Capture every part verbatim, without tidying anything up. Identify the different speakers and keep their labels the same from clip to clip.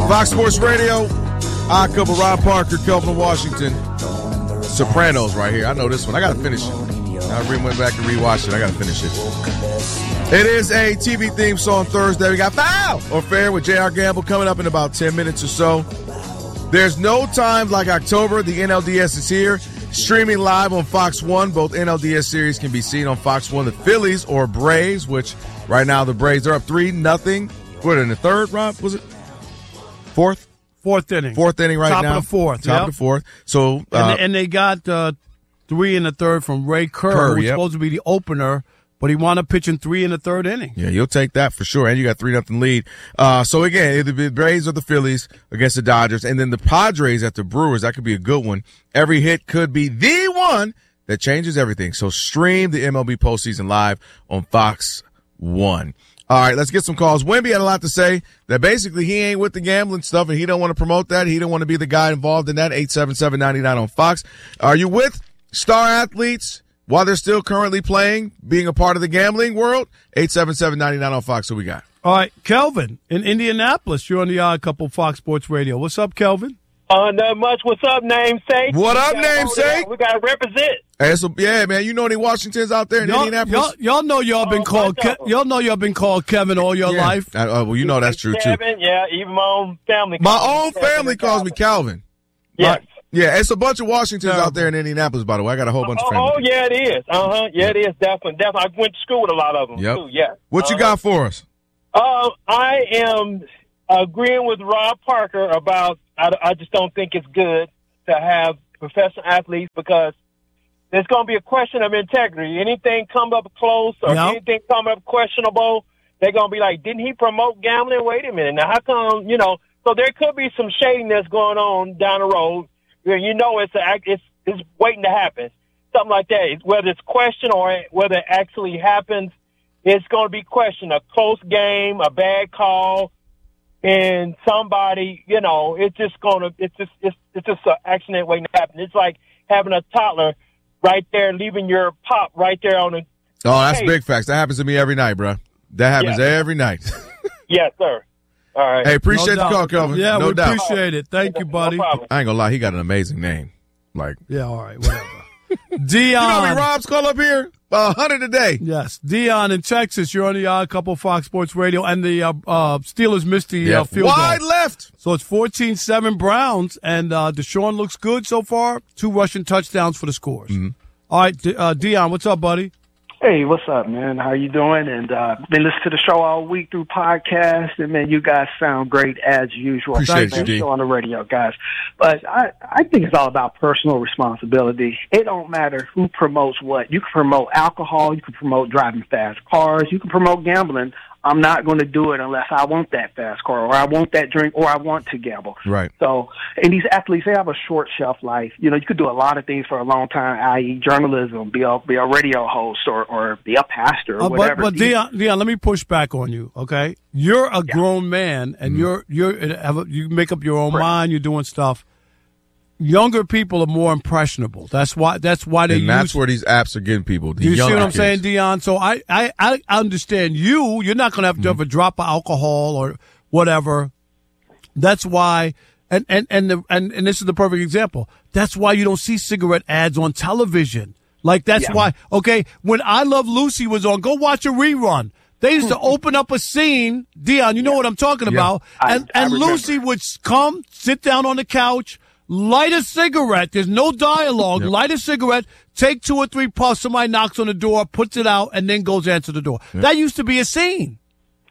Speaker 1: Fox Sports Radio, Odd Couple, Rob Parker, Kelvin Washington. Sopranos right here. I know this one. I got to finish it. I re- went back and rewatched it. I got to finish it. It is a T V theme song Thursday. We got Foul or Fair with J R. Gamble coming up in about ten minutes or so. There's no time like October. The N L D S is here. Streaming live on Fox one. Both N L D S series can be seen on Fox one. The Phillies or Braves, which right now the Braves are up three nothing. What, in the third, Rob? Was it? Fourth?
Speaker 2: Fourth inning.
Speaker 1: Fourth inning right
Speaker 2: Top
Speaker 1: now.
Speaker 2: Top of the fourth.
Speaker 1: Top
Speaker 2: yep.
Speaker 1: of the fourth. So, uh,
Speaker 2: and, they, and they got uh, three in the third from Ray Kerr,
Speaker 1: Kerr
Speaker 2: who was
Speaker 1: yep.
Speaker 2: supposed to be the opener, but he wound up pitching three in the third inning.
Speaker 1: Yeah, you'll take that for sure. And you got three nothing lead. Uh, so again, either the Braves or the Phillies against the Dodgers, and then the Padres at the Brewers. That could be a good one. Every hit could be the one that changes everything. So stream the M L B postseason live on Fox one. All right, let's get some calls. Wemby had a lot to say that basically he ain't with the gambling stuff and he don't want to promote that. He don't want to be the guy involved in that. eight seven seven, nine nine on Fox. Are you with star athletes while they're still currently playing, being a part of the gambling world? eight seven seven, nine nine on Fox. Who we got?
Speaker 2: All right, Kelvin in Indianapolis. You're on the Odd Couple Fox Sports Radio. What's up, Kelvin?
Speaker 3: Uh, not much. What's up, namesake?
Speaker 1: What up, namesake?
Speaker 3: We got to represent.
Speaker 1: Hey, so, yeah, man, you know any Washingtons out there in
Speaker 2: y'all,
Speaker 1: Indianapolis?
Speaker 2: Y'all, y'all know y'all been
Speaker 3: Oh,
Speaker 2: called. Ke- y'all know y'all been called Kevin all your
Speaker 1: yeah.
Speaker 2: life.
Speaker 1: Uh, uh, well, you know that's true too.
Speaker 3: Kevin, yeah, even my own family.
Speaker 1: My
Speaker 3: calls
Speaker 1: own
Speaker 3: me Kevin
Speaker 1: family
Speaker 3: and
Speaker 1: calls me Calvin.
Speaker 3: Yes.
Speaker 1: My- yeah, it's a bunch of Washingtons
Speaker 2: Terrible.
Speaker 1: out there in Indianapolis, by the way. I got a whole bunch
Speaker 3: Oh,
Speaker 1: of family.
Speaker 3: oh, yeah, it is. Uh huh. Yeah, it is. Definitely, definitely. I went to school with a lot of them
Speaker 1: Yep.
Speaker 3: too. Yeah.
Speaker 1: What you
Speaker 3: Uh-huh.
Speaker 1: got for us?
Speaker 3: Uh, I am agreeing with Rob Parker about. I, I just don't think it's good to have professional athletes because there's going to be a question of integrity. Anything come up close or
Speaker 2: Yep.
Speaker 3: anything come up questionable, they're going to be like, didn't he promote gambling? Wait a minute. Now, how come, you know, so there could be some shadiness going on down the road. You know, it's, a, it's, it's waiting to happen. Something like that. Whether it's question or whether it actually happens, it's going to be questioned. A close game, a bad call, and somebody, you know, it's just going to, it's just, it's, it's just an accident waiting to happen. It's like having a toddler right there, leaving your pop right there on the.
Speaker 1: Oh, that's
Speaker 3: hey.
Speaker 1: big facts. That happens to me every night, bro. That happens
Speaker 3: Yeah.
Speaker 1: every night.
Speaker 3: Yes, sir. All right.
Speaker 1: Hey, appreciate
Speaker 2: No
Speaker 1: the call,
Speaker 2: doubt.
Speaker 1: Kelvin.
Speaker 2: Yeah,
Speaker 1: no
Speaker 2: we
Speaker 1: doubt.
Speaker 2: appreciate it. Thank you, buddy.
Speaker 3: No problem.
Speaker 1: I ain't gonna lie, he got an amazing name. Like,
Speaker 2: Yeah, all right, whatever.
Speaker 1: you know
Speaker 2: Dion.
Speaker 1: how many Robs call up here? A hundred a day.
Speaker 2: Yes, Dion in Texas. You're on the Odd Couple Fox Sports Radio, and the uh, uh, Steelers missed the
Speaker 1: Yeah,
Speaker 2: uh, field
Speaker 1: wide
Speaker 2: goal.
Speaker 1: left.
Speaker 2: So it's fourteen seven Browns, and uh, Deshaun looks good so far. Two rushing touchdowns for the scores.
Speaker 1: Mm-hmm.
Speaker 2: All right, D- uh, Dion, what's up, buddy?
Speaker 4: Hey, what's up, man? How you doing? And uh been listening to the show all week through podcasts, and man, you guys sound great as usual.
Speaker 1: Appreciate
Speaker 4: Thanks,
Speaker 1: you, D.
Speaker 4: show on the radio, guys. But I I think it's all about personal responsibility. It don't matter who promotes what. You can promote alcohol, you can promote driving fast cars, you can promote gambling. I'm not going to do it unless I want that fast car or I want that drink or I want to gamble.
Speaker 1: Right.
Speaker 4: So, and these athletes, they have a short shelf life. You know, you could do a lot of things for a long time, that is journalism, be a, be a radio host or, or be a pastor or
Speaker 2: Uh, but
Speaker 4: whatever.
Speaker 2: but Dion, Dion, let me push back on you. Okay, you're a grown man, and
Speaker 1: Mm-hmm.
Speaker 2: you're you're have a, you make up your own
Speaker 4: Right.
Speaker 2: mind. You're doing stuff. Younger people are more impressionable. That's why. That's why they
Speaker 1: And that's
Speaker 2: use.
Speaker 1: where these apps are getting people. The
Speaker 2: You see
Speaker 1: younger
Speaker 2: what I'm
Speaker 1: kids.
Speaker 2: saying, Dion? So I, I, I understand you. You're not going to have to have a drop of alcohol or whatever. That's why, and and and the, and and this is the perfect example. That's why you don't see cigarette ads on television. Like that's
Speaker 4: Yeah.
Speaker 2: why. Okay, when I Love Lucy was on, go watch a rerun. They used to open up a scene, Dion. You know what I'm talking about.
Speaker 4: I-
Speaker 2: and
Speaker 4: I
Speaker 2: and
Speaker 4: remember.
Speaker 2: Lucy would come, sit down on the couch. Light a cigarette. There's no dialogue.
Speaker 1: Yep.
Speaker 2: Light a cigarette. Take two or three puffs. Somebody knocks on the door, puts it out, and then goes answer the door. That used to be a scene.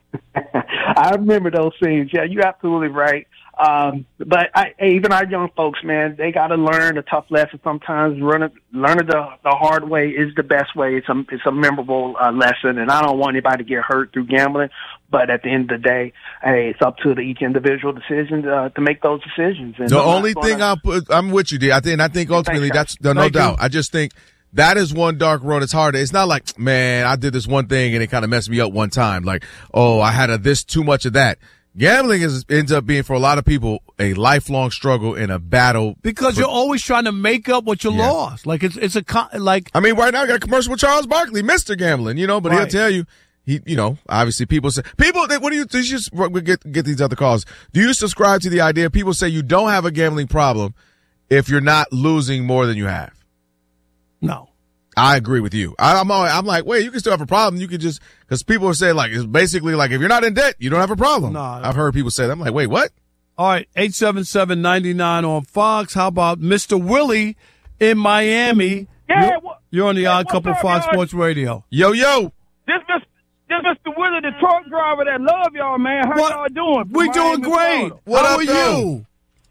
Speaker 4: I remember those scenes. Yeah, you're absolutely right. Um, but I, even our young folks, man, they got to learn a tough lesson sometimes. Learn it, learn it the, the hard way is the best way. It's a, it's a memorable uh, lesson, and I don't want anybody to get hurt through gambling. But at the end of the day, hey, it's up to the, each individual decision uh, to make those decisions. And
Speaker 1: The
Speaker 4: I'm not
Speaker 1: only
Speaker 4: gonna-
Speaker 1: thing I'll put, I'm with you, D. I think, and I think ultimately
Speaker 4: Thanks,
Speaker 1: that's no, no
Speaker 2: Thank you.
Speaker 1: doubt. I just think that is one dark road. It's hard. It's not like, man, I did this one thing and it kind of messed me up one time. Like, oh, I had a this too much of that. Gambling is ends up being for a lot of people a lifelong struggle and a battle.
Speaker 2: Because
Speaker 1: for-
Speaker 2: you're always trying to make up what you
Speaker 1: Yeah.
Speaker 2: lost. Like it's it's a con- like
Speaker 1: I mean, right now I got a commercial with Charles Barkley, Mister Gambling, you know, but he'll
Speaker 2: Right.
Speaker 1: tell you he, you know, obviously people say, people, they, what do you, do you just get, get these other calls? Do you subscribe to the idea people say you don't have a gambling problem if you're not losing more than you have?
Speaker 2: No.
Speaker 1: I agree with you. I, I'm always, I'm like, wait, you can still have a problem. You can just, because people are saying like, it's basically like, if you're not in debt, you don't have a problem.
Speaker 2: No.
Speaker 1: I've heard people say that. I'm like, wait, what?
Speaker 2: All right, eight seven seven, nine nine on Fox. How about Mister Willie in Miami?
Speaker 5: Yeah,
Speaker 2: You're, you're on the
Speaker 5: yeah,
Speaker 2: Odd Couple
Speaker 5: up,
Speaker 2: Fox
Speaker 5: y'all?
Speaker 2: Sports Radio.
Speaker 1: Yo, yo.
Speaker 5: This Mister This Mister Willie, the truck driver that love y'all, man. How
Speaker 2: What?
Speaker 5: y'all doing? From
Speaker 2: We doing
Speaker 5: Miami,
Speaker 2: great.
Speaker 5: Florida.
Speaker 1: What
Speaker 2: How
Speaker 1: up,
Speaker 2: are
Speaker 1: though?
Speaker 2: you?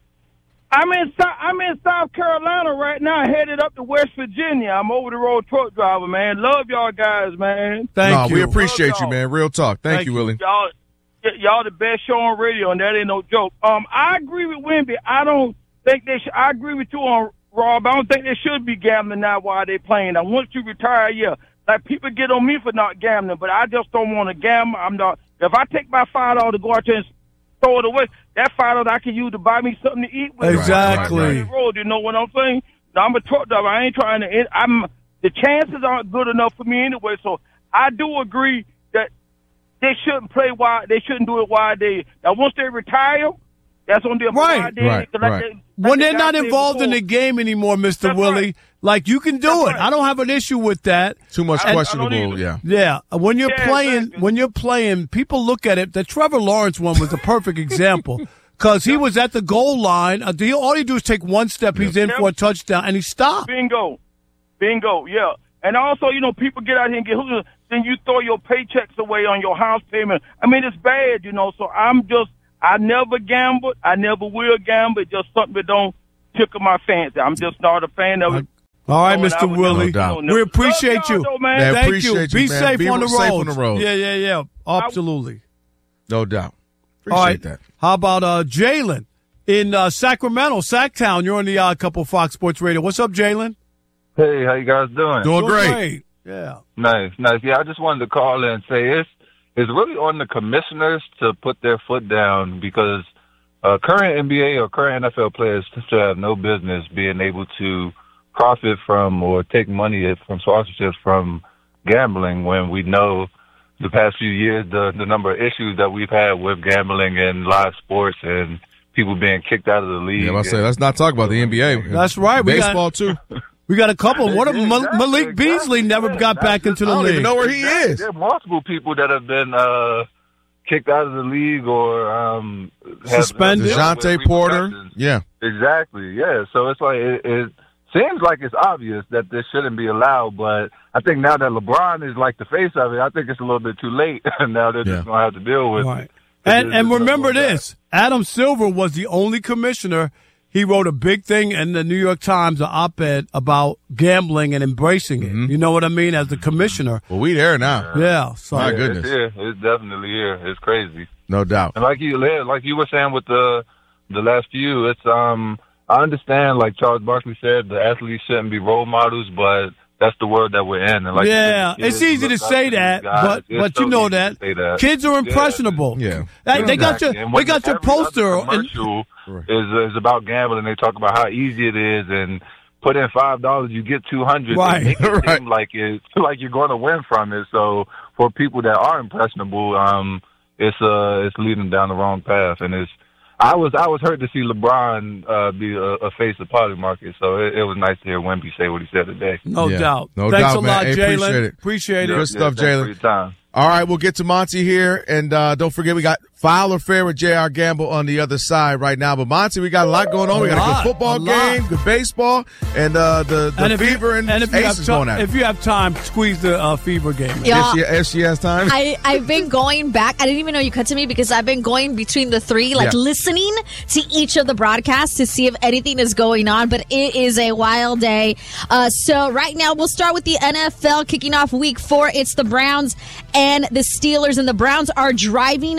Speaker 5: I'm in Sou- I'm in South Carolina right now, headed up to West Virginia. I'm over the road truck driver, man. Love y'all guys, man.
Speaker 2: Thank
Speaker 1: no,
Speaker 2: you.
Speaker 1: we appreciate
Speaker 5: Love
Speaker 1: you,
Speaker 5: y'all.
Speaker 1: man. Real talk. Thank,
Speaker 2: Thank
Speaker 1: you,
Speaker 2: you.
Speaker 1: Willie.
Speaker 5: Y'all, y- y'all the best show on radio, and that ain't no joke. Um, I agree with Wimby. I don't think they should. I agree with you on Rob. I don't think they should be gambling now while they playing. Now, once you retire, yeah, like people get on me for not gambling, but I just don't want to gamble. I'm not. If I take my five dollars to go out there and throw it away, that five dollars I can use to buy me something to eat with.
Speaker 2: Exactly.
Speaker 5: Right, right, right. Road, you know what I'm saying? Now, I'm a truck driver. I ain't trying to. I'm. The chances aren't good enough for me anyway. So I do agree that they shouldn't play while they shouldn't do it while they. Now, once they retire, that's on them.
Speaker 2: Right.
Speaker 5: Why they-
Speaker 1: Right,
Speaker 5: like
Speaker 1: right.
Speaker 5: they- like
Speaker 2: When
Speaker 5: the
Speaker 2: they're
Speaker 5: guy
Speaker 2: not
Speaker 5: said
Speaker 2: involved in
Speaker 5: before,
Speaker 2: the game anymore, Mister
Speaker 5: That's
Speaker 2: Willie,
Speaker 5: right.
Speaker 2: like you can do
Speaker 5: That's
Speaker 2: it.
Speaker 5: right.
Speaker 2: I don't have an issue with that.
Speaker 1: Too much
Speaker 5: I- I don't
Speaker 1: questionable.
Speaker 5: either.
Speaker 1: Yeah.
Speaker 2: Yeah, when you're
Speaker 5: Yeah,
Speaker 2: playing,
Speaker 5: exactly.
Speaker 2: when you're playing, people look at it. The Trevor Lawrence one was a perfect example because he was at the goal line. Uh, the, all he do is take one step, he's in
Speaker 5: Yep.
Speaker 2: for a touchdown, and he stopped.
Speaker 5: Bingo. Bingo, yeah. And also, you know, people get out here and get hooked. Then you throw your paychecks away on your house payment. I mean, it's bad, you know. So I'm just, I never gambled. I never will gamble. It's just something that don't tickle my fancy. I'm just not a fan of it.
Speaker 2: All right,
Speaker 5: So, and
Speaker 2: Mister
Speaker 5: I would
Speaker 2: Willie,
Speaker 1: No doubt.
Speaker 5: never-
Speaker 2: we appreciate
Speaker 5: Love
Speaker 2: you.
Speaker 5: y'all, though, man.
Speaker 1: Man,
Speaker 2: Thank
Speaker 1: appreciate
Speaker 2: you.
Speaker 1: you,
Speaker 2: Be
Speaker 1: man.
Speaker 2: safe
Speaker 1: Be
Speaker 2: on the
Speaker 1: safe
Speaker 2: road.
Speaker 1: on the road.
Speaker 2: Yeah, yeah, yeah. Absolutely.
Speaker 1: No doubt. Appreciate
Speaker 2: All right.
Speaker 1: that.
Speaker 2: How about uh, Jalen in uh, Sacramento, Sacktown? You're on the Odd Couple Fox Sports Radio. What's up, Jalen?
Speaker 6: Hey, how you guys doing?
Speaker 1: Doing great.
Speaker 2: great. Yeah.
Speaker 6: Nice, nice. Yeah, I just wanted to call in and say it's it's really on the commissioners to put their foot down because uh, current N B A or current N F L players should have no business being able to profit from or take money from sponsorships from gambling when we know the past few years the the number of issues that we've had with gambling and live sports and people being kicked out of the league.
Speaker 1: Yeah, I say let's not talk about the N B A.
Speaker 2: That's right. We got-
Speaker 1: Baseball too.
Speaker 2: We got a couple. What if Mal-
Speaker 6: Exactly,
Speaker 2: Malik Beasley
Speaker 6: exactly.
Speaker 2: never
Speaker 6: Yeah,
Speaker 2: got
Speaker 6: that's
Speaker 2: back
Speaker 6: just-
Speaker 2: into the
Speaker 1: I don't
Speaker 2: league?
Speaker 1: even know where he is.
Speaker 6: There are multiple people that have been uh, kicked out of the league or um, have-
Speaker 2: Suspended.
Speaker 6: have-
Speaker 1: DeJounte
Speaker 6: with
Speaker 1: Porter.
Speaker 6: repercussions.
Speaker 1: Yeah.
Speaker 6: Exactly, yeah. So it's like it, it seems like it's obvious that this shouldn't be allowed, but I think now that LeBron is like the face of it, I think it's a little bit too late. Now they're
Speaker 1: Yeah.
Speaker 6: just gonna have to deal with
Speaker 2: Right.
Speaker 6: it.
Speaker 2: And
Speaker 6: It's
Speaker 2: and
Speaker 6: just
Speaker 2: remember
Speaker 6: gonna go
Speaker 2: this: Adam Silver was the only commissioner. He wrote a big thing in the New York Times, an op-ed about gambling and embracing it.
Speaker 1: Mm-hmm.
Speaker 2: You know what I mean? As the commissioner,
Speaker 1: Well, we there now.
Speaker 2: yeah. So
Speaker 1: My
Speaker 6: back.
Speaker 1: goodness.
Speaker 6: It's here. It's definitely here. It's crazy.
Speaker 1: No doubt.
Speaker 6: And like you, like you were saying with the the last few, it's um. I understand, like Charles Barkley said, the athletes shouldn't be role models, but that's the world that we're in. And like
Speaker 2: yeah,
Speaker 6: the kids
Speaker 2: it's easy to
Speaker 6: look up
Speaker 2: say
Speaker 6: these
Speaker 2: that,
Speaker 6: guys.
Speaker 2: but
Speaker 6: It's
Speaker 2: but
Speaker 6: so
Speaker 2: you know
Speaker 6: easy to
Speaker 2: that.
Speaker 6: say that.
Speaker 2: Kids are
Speaker 6: Yeah.
Speaker 2: impressionable.
Speaker 1: Yeah.
Speaker 2: They, they got your
Speaker 6: Exactly. And
Speaker 2: they
Speaker 6: when
Speaker 2: got your
Speaker 6: every other
Speaker 2: poster. And,
Speaker 6: Commercial is is about gambling. They talk about how easy it is, and put in five dollars, you get two hundred.
Speaker 2: Right.
Speaker 6: They make it
Speaker 1: Right.
Speaker 6: seem like it's like you're going to win from it. So for people that are impressionable, um, it's uh it's leading down the wrong path, and it's. I was I was hurt to see LeBron uh, be a, a face of party market, so it, it was nice to hear Wemby say what he said today.
Speaker 2: no
Speaker 1: Yeah.
Speaker 2: doubt.
Speaker 1: No
Speaker 2: Thanks
Speaker 1: doubt,
Speaker 2: a
Speaker 1: man.
Speaker 2: lot,
Speaker 1: Hey,
Speaker 2: Jalen.
Speaker 1: appreciate it.
Speaker 2: Appreciate
Speaker 1: Good
Speaker 2: it.
Speaker 1: stuff,
Speaker 6: thanks
Speaker 1: Jalen.
Speaker 6: for your time.
Speaker 1: All right, we'll get to Monty here, and uh, don't forget we got Foul or Fair with J R. Gamble on the other side right now. But Monty, we got a lot going on.
Speaker 2: A
Speaker 1: We got a
Speaker 2: lot,
Speaker 1: good football
Speaker 2: a lot.
Speaker 1: game, good baseball, and uh, the, the
Speaker 2: if you-
Speaker 1: Fever and,
Speaker 2: and if you have
Speaker 1: Aces
Speaker 2: ti-
Speaker 1: going at it.
Speaker 2: if you have time, squeeze the uh, Fever game. in.
Speaker 7: Yeah.
Speaker 1: If she, if she has time.
Speaker 7: I, I've been going back. I didn't even know you cut to me because I've been going between the three, like
Speaker 1: Yeah.
Speaker 7: listening to each of the broadcasts to see if anything is going on. But it is a wild day. Uh, so right now we'll start with the N F L kicking off week four. It's the Browns and the Steelers, and the Browns are driving down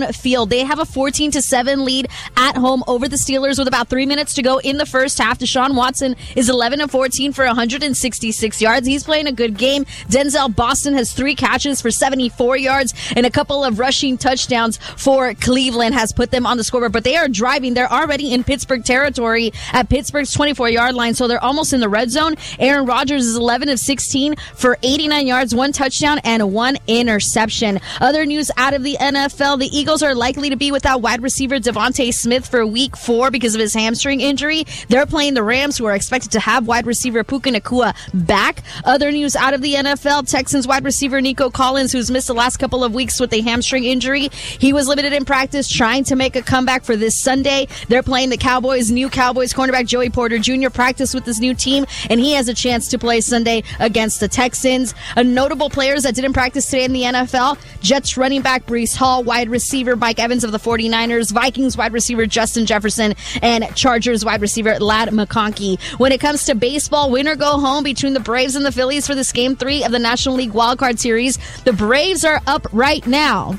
Speaker 7: Brown Field. They have a fourteen to seven lead at home over the Steelers with about three minutes to go in the first half. Deshaun Watson is eleven and fourteen for one hundred sixty-six yards. He's playing a good game. Denzel Boston has three catches for seventy-four yards, and a couple of rushing touchdowns for Cleveland has put them on the scoreboard. But they are driving. They're already in Pittsburgh territory at Pittsburgh's twenty-four-yard line, so they're almost in the red zone. Aaron Rodgers is eleven of sixteen for eighty-nine yards, one touchdown, and one interception. Other news out of the N F L, the Eagles are likely to be without wide receiver Devontae Smith for week four because of his hamstring injury. They're playing the Rams, who are expected to have wide receiver Puka Nacua back. Other news out of the N F L, Texans wide receiver Nico Collins, who's missed the last couple of weeks with a hamstring injury. He was limited in practice, trying to make a comeback for this Sunday. They're playing the Cowboys. New Cowboys cornerback Joey Porter Junior practiced with his new team, and he has a chance to play Sunday against the Texans. A notable players that didn't practice today in the N F L, Jets running back Breece Hall, wide receiver Mike Evans of the forty-niners, Vikings wide receiver Justin Jefferson, and Chargers wide receiver Ladd McConkey. When it comes to baseball, win or go home between the Braves and the Phillies for this game three of the National League Wildcard Series. The Braves are up right now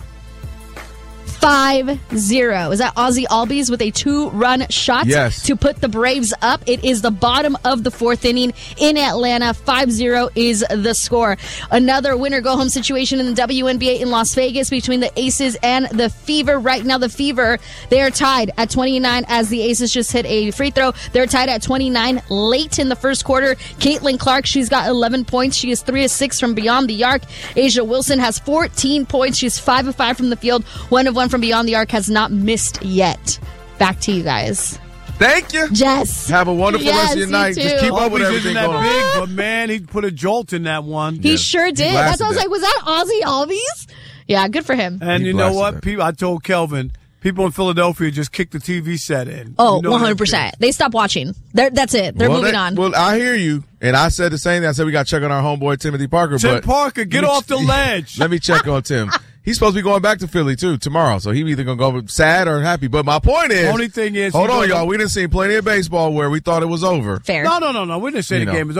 Speaker 7: five zero. Is that Ozzie Albies with a two-run shot
Speaker 1: yes.
Speaker 7: to put the Braves up? It is the bottom of the fourth inning in Atlanta. five zero is the score. Another winner-go-home situation in the W N B A in Las Vegas between the Aces and the Fever. Right now, the Fever, they are tied at twenty-nine as the Aces just hit a free throw. They're tied at twenty-nine late in the first quarter. Caitlin Clark, she's got eleven points. She is three of six from beyond the arc. Asia Wilson has fourteen points. She's five of five from the field. one of one from beyond the arc, has not missed yet. Back to you guys.
Speaker 1: Thank you.
Speaker 7: Jess.
Speaker 1: Have a wonderful
Speaker 7: yes,
Speaker 1: rest of your night.
Speaker 7: Too.
Speaker 1: Just keep up with
Speaker 2: Albies
Speaker 1: everything
Speaker 2: isn't that
Speaker 1: going on.
Speaker 2: big, but man, he put a jolt in that one.
Speaker 7: He
Speaker 1: Yeah.
Speaker 7: sure did.
Speaker 1: He
Speaker 7: That's why I was
Speaker 1: blasted
Speaker 7: like, was that Ozzie Albies? Yeah, good for him.
Speaker 2: And
Speaker 1: He
Speaker 2: you know
Speaker 1: blasted
Speaker 2: what?
Speaker 1: that.
Speaker 2: People, I told Kelvin, people in Philadelphia just kicked the T V set in.
Speaker 7: Oh,
Speaker 2: You know
Speaker 7: one hundred
Speaker 2: that
Speaker 7: percent. They stopped watching. They're, that's it. They're
Speaker 1: well,
Speaker 7: moving
Speaker 1: they-
Speaker 7: on.
Speaker 1: Well, I hear you, and I said the same thing. I said we got to check on our homeboy Timothy Parker.
Speaker 2: Tim
Speaker 1: but
Speaker 2: Parker, get
Speaker 1: let me-
Speaker 2: off the ledge.
Speaker 1: Let me check on Tim. He's supposed to be going back to Philly too tomorrow, so he either gonna go sad or happy. But my point is,
Speaker 2: Only thing is,
Speaker 1: hold
Speaker 2: he
Speaker 1: on,
Speaker 2: goes-
Speaker 1: y'all. We done seen plenty of baseball where we thought it was over.
Speaker 7: Fair.
Speaker 2: No, no, no, no. We didn't say
Speaker 1: You
Speaker 2: the
Speaker 1: know.
Speaker 2: game is